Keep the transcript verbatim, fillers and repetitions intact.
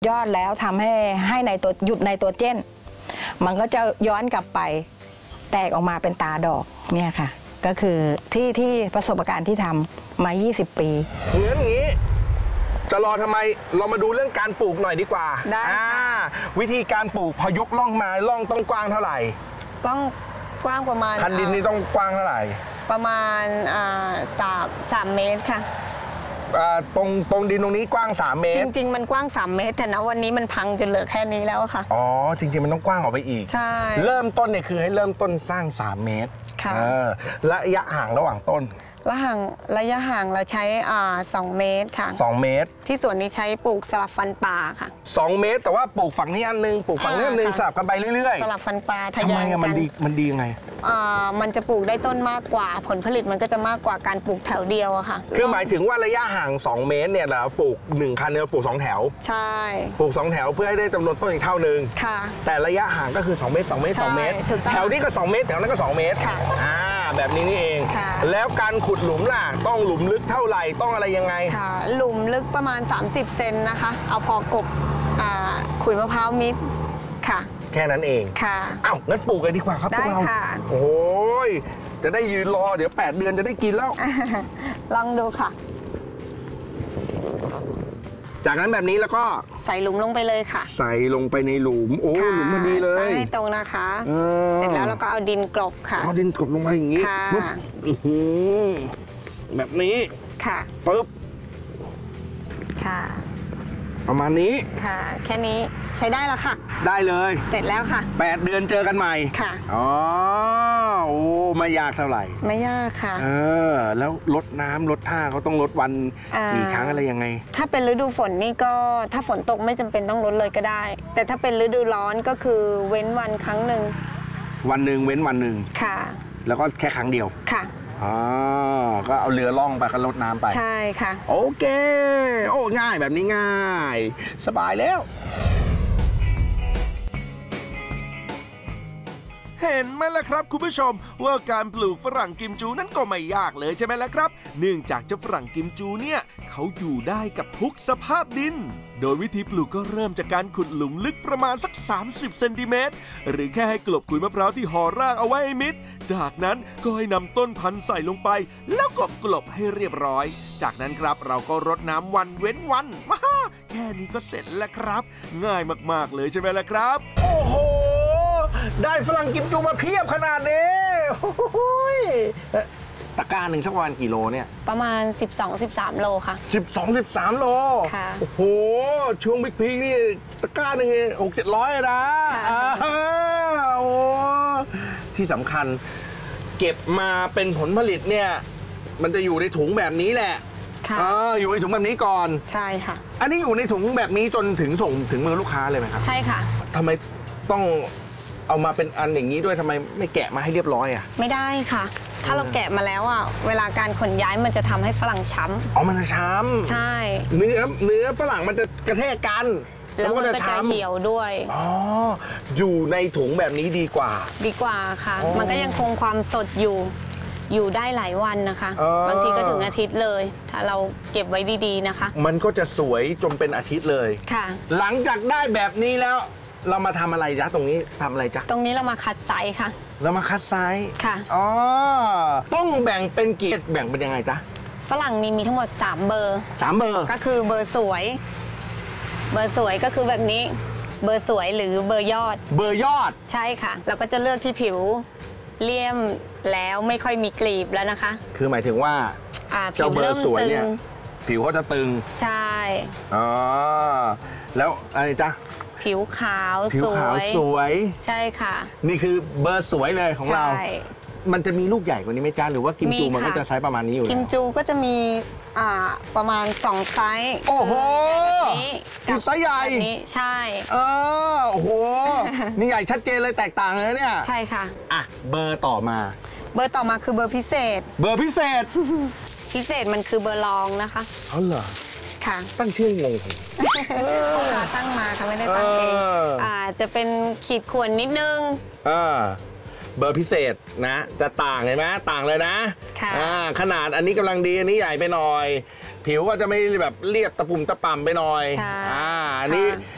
ยอดแล้วทำให้ให้ในตัวหยุดในตัวเจนมันก็จะย้อนกลับไปแตกออกมาเป็นตาดอกเนี่ยค่ะก็คือที่ที่ประสบการณ์ที่ทำมายี่สิบปีเงั้นงี้จะรอทำไมเรามาดูเรื่องการปลูกหน่อยดีกว่าได้วิธีการปลูกพอยกล่องมาล่องต้องกว้างเท่าไหร่ต้องกว้างประมาณคันดินนี่ต้องกว้างเท่าไหร่ประมาณสามสามเมตรค่ะตรงตรงดินตรงนี้กว้างสามเมตรจริงๆมันกว้างสามเมตรแต่นะวันนี้มันพังจนเหลือแค่นี้แล้วค่ะอ๋อจริงๆมันต้องกว้างออกไปอีกใช่เริ่มต้นเนี่ยคือให้เริ่มต้นสร้างสามเมตรค่ะระยะห่างระหว่างต้นระห่างระยะห่างเราใช้อ่าสองเมตรค่ะสองเมตรที่ส่วนนี้ใช้ปลูกสลับฟันปลาค่ะสองเมตรแต่ว่าปลูกฝั่งนี้อันนึงปลูกฝั่งนี้อันนึงสลับกันไปเรื่อยๆสลับฟันปลาทำไมมันดีมันดียังไงอ่ามันจะปลูกได้ต้นมากกว่าผลผลิตมันก็จะมากกว่าการปลูกแถวเดียวอะค่ะคือหมายถึงว่าระยะห่างสองเมตรเนี่ยเราปลูกหนึ่งคันเนี่ยปลูกสองแถวใช่ปลูกสองแถวเพื่อให้ได้จำนวนต้นอีกเท่านึงค่ะแต่ระยะห่างก็คือสองเมตรสองเมตรสองเมตรแถวนี้ก็สองเมตรแถวนั้นก็สองเมตรค่ะอ่าแบบนี้นี่เองแล้วการขุดหลุมล่ะต้องหลุมลึกเท่าไหร่ต้องอะไรยังไงค่ะหลุมลึกประมาณสามสิบเซนนะคะเอาพอกบขุยมะพร้าวมิตรค่ะแค่นั้นเองค่ะอ้าวงั้นปลูกกันดีกว่าครับพวกเราโอ้ยจะได้ยืนรอเดี๋ยวแปดเดือนจะได้กินแล้วลองดูค่ะจากนั้นแบบนี้แล้วก็ใส่หลุมลงไปเลยค่ะใส่ลงไปในหลุมโอ้หลุมมันดีเลยให้ตรงนะคะเสร็จแล้วเราก็เอาดินกลบค่ะเอาดินกลบลงไปอย่างนี้แบบนี้ค่ะปึ๊บค่ะประมาณนี้ค่ะแค่นี้ใช้ได้แล้วค่ะได้เลยเสร็จแล้วค่ะแปดเดือนเจอกันใหม่ค่ะอ๋อโอ้ไม่ยากเท่าไหร่ไม่ยากค่ะเออแล้วลดน้ำลดท่าเขาต้องลดวันกี่ครั้งอะไรยังไงถ้าเป็นฤดูฝนนี่ก็ถ้าฝนตกไม่จำเป็นต้องลดเลยก็ได้แต่ถ้าเป็นฤดูร้อนก็คือเว้นวันครั้งหนึ่งวันหนึ่งเว้นวันหนึ่งค่ะแล้วก็แค่ครั้งเดียวค่ะอ๋อก็เอาเรือล่องไปก็ลดน้ำไปใช่ค่ะโอเคโอ้ง่ายแบบนี้ง่ายสบายแล้วเห็นไหมล่ะครับคุณผู้ชมว่าการปลูกฝรั่งกิมจูนั้นก็ไม่ยากเลยใช่ไหมล่ะครับเนื่องจากเจ้าฝรั่งกิมจูเนี่ยเขาอยู่ได้กับทุกสภาพดินโดยวิธีปลูกก็เริ่มจากการขุดหลุมลึกประมาณสักสามสิบเซนติเมตรหรือแค่ให้กลบขุยมะพร้าวที่ห่อรากเอาไว้ให้มิดจากนั้นก็ให้นำต้นพันธุ์ใส่ลงไปแล้วก็กลบให้เรียบร้อยจากนั้นครับเราก็รดน้ำวันเว้นวันมาแค่นี้ก็เสร็จแล้วครับง่ายมากๆเลยใช่ไหมล่ะครับโอ้โหได้ฝรั่งกิมจูมาเพียบขนาดนี้ตะกร้าหนึ่งสักวันกี่โลเนี่ยประมาณ สิบสอง สิบสาม โลค่ะสิบสอง สิบสาม โลค่ะโอ้โหช่วงบิ๊กพีคนี่ตะกร้าหนึ่งหกเจ็ดร้อยนะโอ้ที่สำคัญเก็บมาเป็นผลผลิตเนี่ยมันจะอยู่ในถุงแบบนี้แหละค่ะอยู่ในถุงแบบนี้ก่อนใช่ค่ะอันนี้อยู่ในถุงแบบนี้จนถึงส่งถึงมือลูกค้าเลยไหมครับใช่ค่ะทำไมต้องเอามาเป็นอันอย่างนี้ด้วยทำไมไม่แกะมาให้เรียบร้อยอ่ะไม่ได้ค่ะถ้าเราแกะมาแล้วอ่ะเวลาการขนย้ายมันจะทำให้ฝรั่งช้ำอ๋อมันจะช้ำใช่เนื้อเนื้อฝรั่งมันจะกระแทกกันแล้วมันก็จะเหี่ยวด้วยอ๋ออยู่ในถุงแบบนี้ดีกว่าดีกว่าค่ะมันก็ยังคงความสดอยู่อยู่ได้หลายวันนะคะบางทีก็ถึงอาทิตย์เลยถ้าเราเก็บไว้ดีๆนะคะมันก็จะสวยจนเป็นอาทิตย์เลยค่ะหลังจากได้แบบนี้แล้วเรามาทำอะไรจ๊ะตรงนี้ทำอะไรจ๊ะตรงนี้เรามาคัดไซส์ค่ะเรามาคัดไซส์ค่ะอ๋อต้องแบ่งเป็นกี่แบ่งเป็นยังไงจ๊ะฝรั่งนี่มีทั้งหมดสามเบอร์สามเบอร์ก็คือเบอร์สวยเบอร์สวยก็คือแบบนี้เบอร์สวยหรือเบอร์ยอดเบอร์ยอดใช่ค่ะเราก็จะเลือกที่ผิวเลี่ยมแล้วไม่ค่อยมีกลีบแล้วนะคะคือหมายถึงว่าเจ้าเบอร์สวยเนี่ยผิวเขาจะตึงใช่อ๋อแล้วอะไรจ๊ะผิวขาวผิวขาวสวยใช่ค่ะนี่คือเบอร์สวยเลยของเรามันจะมีลูกใหญ่กว่านี้ไหมจ๊ะหรือว่ากิมจูมันก็จะไซส์ประมาณนี้อยู่กิมจูก็จะมีอ่าประมาณสองไซส์โอ้โหกับไซส์ใหญ่ใช่เออโอ้โหนี่ใหญ่ชัดเจนเลยแตกต่างเลยเนี่ยใช่ค่ะอ่ะเบอร์ต่อมาเบอร์ต่อมาคือเบอร์พิเศษเบอร์พิเศษพิเศษมันคือเบอร์รองนะคะอ๋อเหรอค่ะตั้งชื่องงลูกค้าตั้งมาค่ะไม่ได้ตั้งเองอ่าจะเป็นขีดข่วนนิดนึงอ่าเบอร์พิเศษนะจะต่างเห็นไหมต่างเลยนะอ่าขนาดอันนี้กำลังดีอันนี้ใหญ่ไปหน่อยผิวก็จะไม่แบบเรียบตะปุ่มตะป่ำไปหน่อยอ่าอันนี้